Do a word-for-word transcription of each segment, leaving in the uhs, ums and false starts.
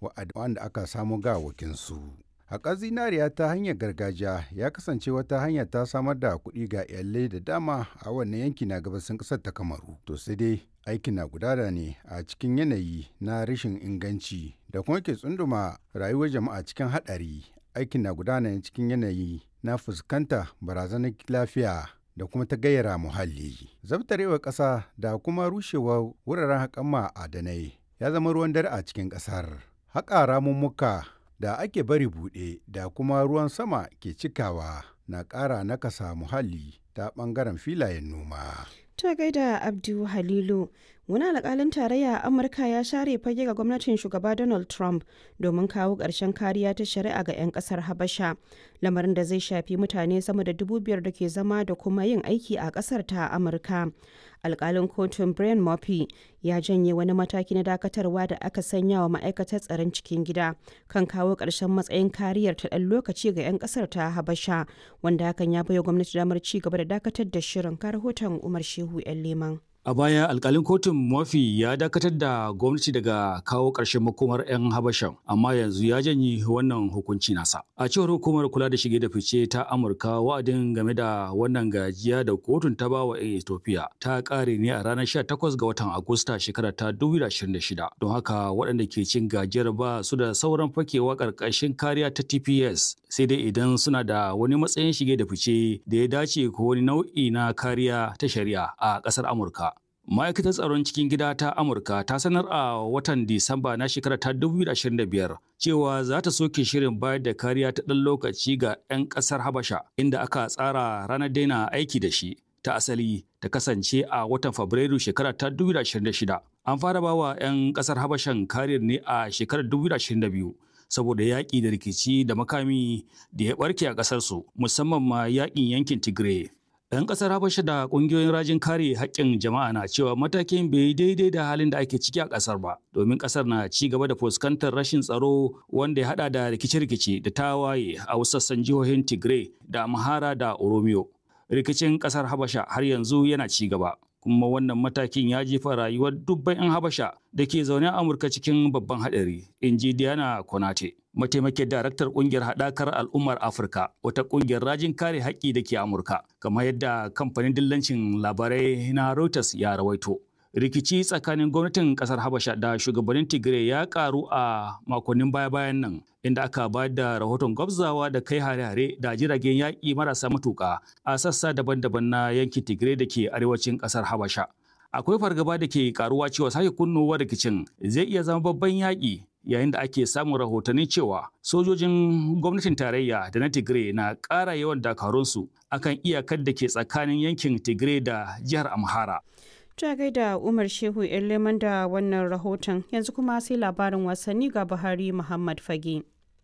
wanda aka samu gawakinsu. Haƙar zinariya ta hanyar gargajiya ya kasance wata hanya ta samar da kuɗi ga iyalai da dama a wannan yanki na gabasin ƙasar ta Kamaru. To sai dai aikin na gudana ne a cikin yanayi na rashin inganci da kuma ke tsunduma rayuwar jama'a cikin haɗari. Aikin na gudana ne cikin yanayi na fuskanta barazanar lafiya da kuma ta gayyara muhalli. Zabtarewar ƙasa da kuma rushewar wuraren haƙan ma'adanai ya zama ruwan dare a cikin ƙasar. Haƙa ramummuka da ake bari buɗe da kuma ruwan sama ke cikawa na ƙara nakasa muhalli ta ɓangaren filayen noma. Ta gaida Abdu Halilu, wani alƙalin tarayya a Amurka ya share fage ga gwamnatin shugaba Donald Trump domin kawo ƙarshen kariya ta shari'a ga 'yan ƙasar Habasha, lamarin da zai shafi mutane sama da dubu biyar da ke zama da kuma yin aiki a ƙasar ta Amurka. Alƙalin kotun Brian Murphy ya janye wani mataki na dakatarwa da aka sanya wa ma'aikatar tsaron cikin gida kan kawo ƙarshen matsayin kariyar ta ɗan lokaci ga 'yan ƙasar ta Habasha, wanda hakan ya baiwa gwamnati damar ci gaba da dakatar da shirin. Ka rahoton Umar Shehu 'yan Leman. A baya alkalin kotun Murphy ya dakatar da gwamnati daga kawo ƙarshen makomar 'yan Habashan, amma yanzu ya janye wannan hukunci nasa. A cewar hukumar kula da shige da fice ta Amurka, wa'adin game da wannan gajiya da kotun ta bawa 'yan Ethiopia ta ƙare ne a ranar sha takwas ga watan Agusta shekarar ta dubu biyu da ashirin da shida. Don haka waɗanda ke cin gajiyar ba su da sauran fakewa ƙarƙashin kariya ta T P S, sai dai idan suna da wani matsayin shige da fice da ya dace ko wani nau'i na kariya ta shari'a a ƙasar Amurka. Ma'aikatar tsaron cikin gida ta Amurka ta sanar a watan Disamba na shekarar ta dubu biyu da ashirin da biyar cewa za ta soke shirin bayar da kariya ta ɗan lokaci ga 'yan ƙasar Habasha, inda aka tsara ranar daina aiki da shi ta asali ta kasance a watan Fabrairu shekarar ta dubu biyu da ashirin da shida. An fara bawa 'yan ƙasar Habashan kariyar ne a shekarar dubu biyu da ashirin da biyu. saboda yaƙi da rikici da makami da ya ɓarke a ƙasarsu, musamman ma yaƙin yankin Tigray. 'Yan ƙasar Habasha da ƙungiyoyin rajin kare haƙƙin jama'a na cewa matakin bai daidai da halin da ake ciki a ƙasar ba, domin ƙasar na ci gaba da fuskantar rashin tsaro wanda ya haɗa da rikice-rikice da tawaye a wasu sassan jihohin Tigray da Amhara da Oromiyo. Rikicin ƙasar Habasha har yanzu yana ci gaba, kuma wannan matakin ya jefa rayuwar dubban 'yan Habasha da ke zaune a Amurka cikin babban haɗari, in ji Diana Konate, mataimakin daraktar ƙungiyar haɗakar al'ummar Afirka, wata ƙungiyar rajin kare haƙƙi da ke Amurka, kamar yadda kamfanin dillancin labarai na Reuters ya rawaito. Rikici tsakanin gwamnatin ƙasar Habasha da shugabannin Tigray ya ƙaru a makonnin baya-bayan nan, inda aka ba da rahoton gwabzawa da kai hare-hare da jiragen yaƙi marasa matuƙa a sassa daban-daban na yankin Tigray da ke arewacin ƙasar Habasha. Akwai fargaba da ke ƙaruwa cewa sake kunnowar rikicin zai iya zama babban yaƙi, yayin da ake samun rahotanni cewa sojojin gwamnatin tarayya da na Tigray na ƙara yawan dakarunsu akan iyakar da ke tsakanin yankin Tigray da jihar Amhara. Ta gaida Umar Shehu Leman da wannan rahoton, yanzu kuma sai labarin wasanni ga Buhari Muhammad Fage.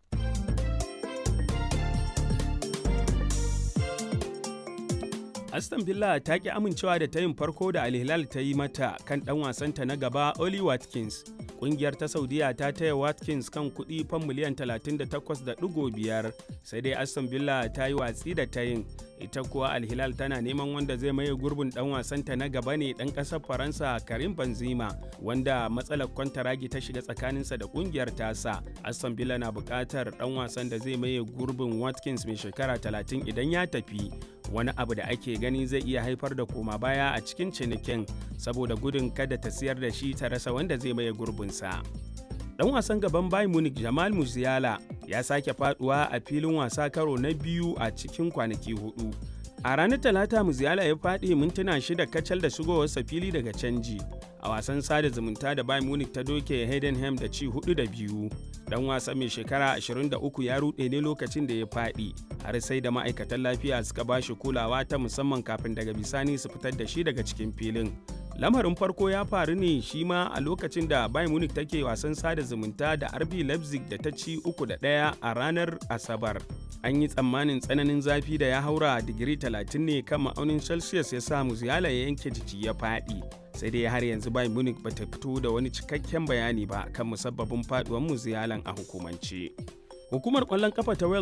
Aston Villa ta ki amincewa da tayin farko da Al Hilal ta yi mata kan ɗan wasanta na gaba Oli Watkins. Ƙungiyar ta Saudiya ta taya Watkins kan kuɗi fan miliyan talatin da takwas da ɗigo biyar, sai dai Aston Villa ta yi watsi da tayin. Ita kuwa Al Hilal tana neman wanda zai maye gurbin ɗan wasanta na gaba ne ɗan ƙasar Faransa Karim Benzema, wanda matsalar kwantaragi ta shiga tsakaninsa da ƙungiyar tasa. Aston Villa na buƙatar ɗan wasan da zai maye gurbin Watkins mai shekara talatin idan ya tafi. Wani abu da ake gani zai iya haifar da koma baya a cikin cinikin, saboda gudun kada ta siyar da shi ta rasa wanda zai maye gurbinsa. Dan wasan gaban Bayern Munich Jamal Musiala ya sake faduwa a filin wasa karo na biyu a cikin kwanaki hudu. A ranar Talata Musiala ya faɗi mintuna shida kacal da shigowarsa fili daga canji a wasan sada zumunta da Bayern Munich ta doke Heidenheim da ci hudu da biyu. Dan wasa mai shekara ashirin da uku ya ruɗe ne lokacin da ya faɗi, har sai da ma'aikatan lafiya suka ba shi kulawa ta musamman kafin daga bisani su fitar da shi daga cikin filin. Lamarin farko ya faru ne shi ma a lokacin da Bayern Munich take wasan sada zumunta da R B Leipzig da ta ci uku da ɗaya a ranar Asabar. An yi tsammanin tsananin zafi da ya haura digiri talatin ne kan ma'aunin Celsius ya sa Musiala ya yanke jiki ya faɗi. Sai dai har yanzu Bayern Munich bata fito da wani cikakken bayani ba kan musabbabin faduwar Musialan a hukumance. Hukumar ƙwallon kafa ta Wales